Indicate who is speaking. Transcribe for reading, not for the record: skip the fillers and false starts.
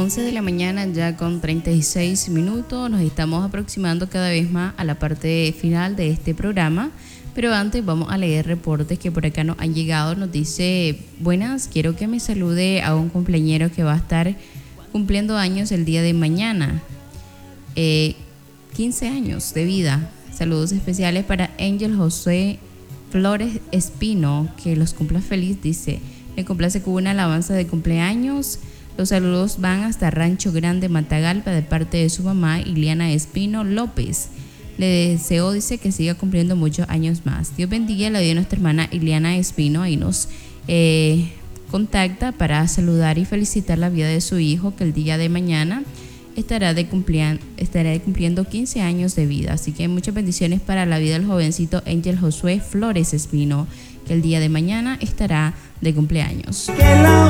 Speaker 1: 11 de la mañana ya con 36 minutos. Nos estamos aproximando cada vez más a la parte final de este programa. Pero antes vamos a leer reportes que por acá nos han llegado. Nos dice: buenas, quiero que me salude a un cumpleañero que va a estar cumpliendo años el día de mañana. 15 años de vida. Saludos especiales para Ángel José Flores Espino, que los cumpla feliz, dice. Me complace con una alabanza de cumpleaños. Los saludos van hasta Rancho Grande, Matagalpa, de parte de su mamá, Iliana Espino López. Le deseo, dice, que siga cumpliendo muchos años más. Dios bendiga la vida de nuestra hermana Iliana Espino. Ahí nos contacta para saludar y felicitar la vida de su hijo, que el día de mañana estará cumpliendo 15 años de vida. Así que muchas bendiciones para la vida del jovencito Ángel Josué Flores Espino, que el día de mañana estará de cumpleaños.